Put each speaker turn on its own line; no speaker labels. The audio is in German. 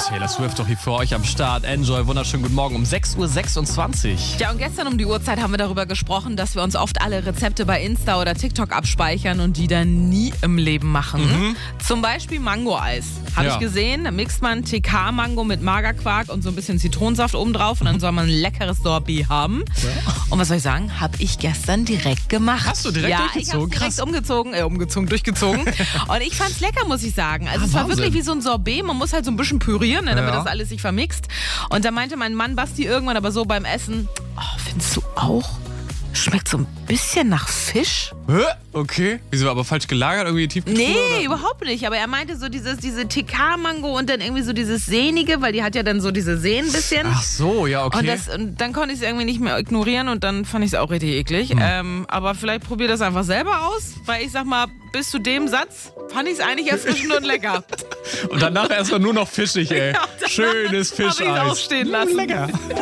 Taylor Swift doch hier für euch am Start. Enjoy, wunderschönen guten Morgen um 6.26 Uhr.
Ja, und gestern um die Uhrzeit haben wir darüber gesprochen, dass wir uns oft alle Rezepte bei Insta oder TikTok abspeichern und die dann nie im Leben machen. Zum Beispiel Mango-Eis. Habe ich gesehen, da mixt man TK-Mango mit Magerquark und so ein bisschen Zitronensaft oben drauf und dann soll man ein leckeres Sorbet haben. Ja. Und was soll ich sagen? Habe ich gestern direkt gemacht.
Hast du direkt durchgezogen?
Ich habe direkt durchgezogen. Und ich fand's lecker, muss ich sagen. Also es war wirklich wie so ein Sorbet. Man muss halt so ein bisschen pürieren, damit das alles sich vermixt. Und da meinte mein Mann Basti irgendwann aber so beim Essen, findest du auch? Schmeckt so ein bisschen nach Fisch.
Okay. Wieso, aber falsch gelagert? Irgendwie Tiefkühltruhe?
Nee, überhaupt nicht. Aber er meinte so diese TK-Mango und dann irgendwie so dieses Sehnige, weil die hat ja dann so diese Sehnen ein bisschen.
Ach so, ja, okay.
Und dann konnte ich es irgendwie nicht mehr ignorieren und dann fand ich es auch richtig eklig. Aber vielleicht probier das einfach selber aus, weil ich sag mal, bis zu dem Satz fand ich es eigentlich erfrischend und lecker.
Und danach erstmal nur noch fischig, ey.
Ja,
schönes Fischeis.
Hab ich auch stehen lassen.
Lecker.